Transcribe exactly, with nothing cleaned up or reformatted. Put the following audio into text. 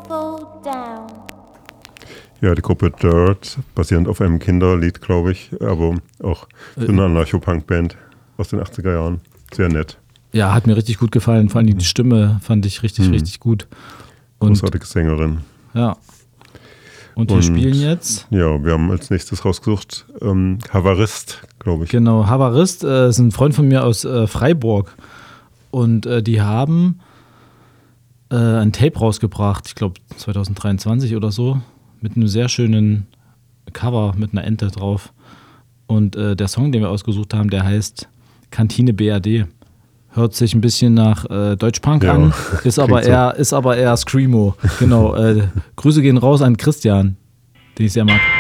Ja, die Gruppe Dirt, basierend auf einem Kinderlied, glaube ich, aber auch so eine Anarcho-Punk-Band aus den achtziger Jahren. Sehr nett. Ja, hat mir richtig gut gefallen. Vor allem die Stimme fand ich richtig, hm. richtig gut. Und, großartige Sängerin. Ja. Und wir Und, spielen jetzt? Ja, wir haben als nächstes rausgesucht ähm, Havarist, glaube ich. Genau, Havarist äh, ist ein Freund von mir aus äh, Freiburg. Und äh, die haben äh, ein Tape rausgebracht, ich glaube zwanzig dreiundzwanzig oder so, mit einem sehr schönen Cover mit einer Ente drauf. Und äh, der Song, den wir ausgesucht haben, der heißt Kantine B R D. Hört sich ein bisschen nach äh, Deutschpunk ja, an, ist aber, eher, so. ist aber eher Screamo. Genau. Äh, Grüße gehen raus an Christian, den ich sehr mag.